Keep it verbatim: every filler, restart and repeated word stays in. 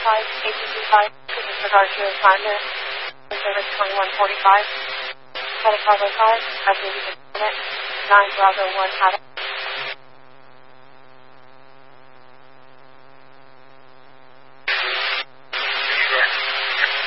five eight two five. This is regard to assignment. Service twenty-one forty-five. Had a cargo car. I believe you can it. nine Bravo one Adam.